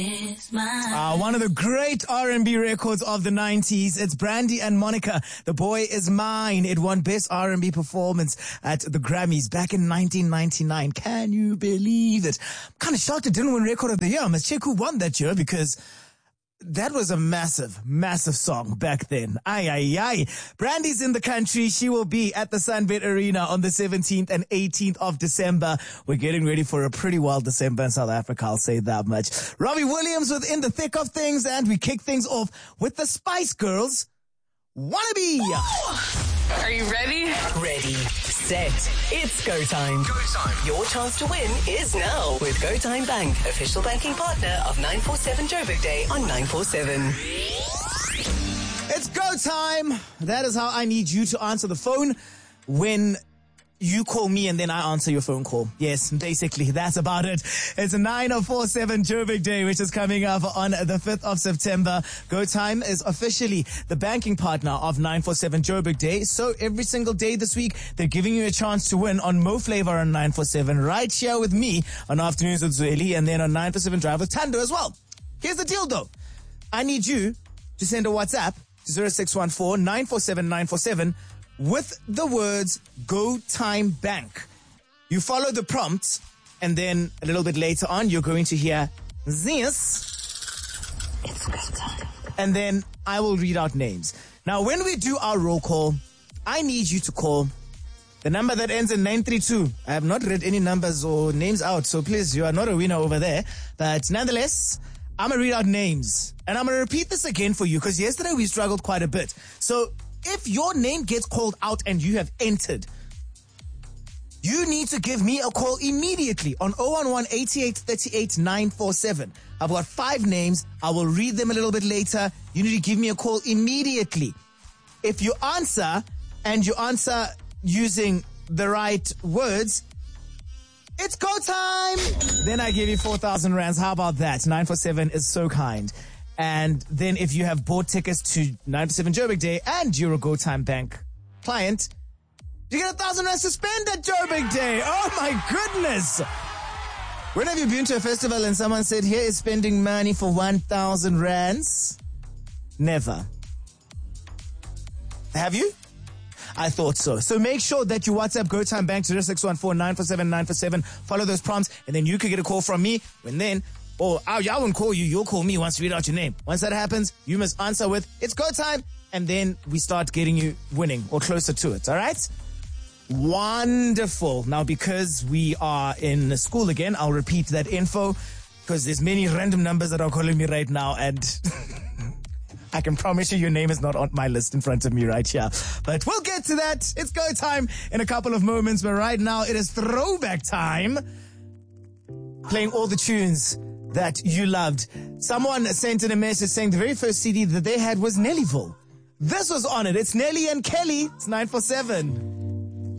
One of the great R&B records of the 90s. It's Brandy and Monica. The Boy Is Mine. It won Best R&B Performance at the Grammys back in 1999. Can you believe it? I'm kind of shocked it didn't win Record of the Year. I must check who won that year because that was a massive, massive song back then. Aye, aye, aye. Brandy's in the country. She will be at the Sunbet Arena on the 17th and 18th of December. We're getting ready for a pretty wild December in South Africa, I'll say that much. Robbie Williams within the thick of things, and we kick things off with the Spice Girls. Wannabe! Are you ready? Ready, set, it's go time. Go time. Your chance to win is now with Go Time Bank, official banking partner of 947 Joburg Day on 947. It's go time. That is how I need you to answer the phone when you call me and then I answer your phone call. Yes, basically, that's about it. It's 947 Joburg Day, which is coming up on the 5th of September. Go Time is officially the banking partner of 947 Joburg Day. So every single day this week, they're giving you a chance to win on Mo Flavor on 947, right here with me on Afternoons with Zweli, and then on 947 Drive with Tando as well. Here's the deal though. I need you to send a WhatsApp to 0614 947 947 with the words Go Time Bank. You follow the prompts, and then a little bit later on, you're going to hear this. It's go time. And then I will read out names. Now, when we do our roll call, I need you to call the number that ends in 932. I have not read any numbers or names out, so please, you are not a winner over there. But nonetheless, I'm going to read out names. And I'm going to repeat this again for you, because yesterday we struggled quite a bit. So if your name gets called out and you have entered, you need to give me a call immediately on 011 88 38 947. I've got 5 names. I will read them a little bit later. You need to give me a call immediately. If you answer, and you answer using the right words, it's go time. Then I give you 4,000 rands. How about that? 947 is so kind. And then if you have bought tickets to 947 Joburg Day and you're a Go Time Bank client, you get 1,000 rands to spend at Joburg Day. Oh my goodness. When have you been to a festival and someone said, here is spending money for 1,000 rands? Never. Have you? I thought so. So make sure that you WhatsApp Go Time Bank to 0614 947 947. Follow those prompts, and then you could get a call from me. And then, I won't call you. You'll call me once you read out your name. Once that happens, you must answer with, it's go time. And then we start getting you winning or closer to it. All right? Wonderful. Now, because we are in school again, I'll repeat that info because there's many random numbers that are calling me right now. And I can promise you your name is not on my list in front of me right here. But we'll get to that. It's go time in a couple of moments. But right now, it is throwback time. Playing all the tunes that you loved. Someone sent in a message saying the very first CD that they had was Nellyville. This was on it. It's Nelly and Kelly. It's 947.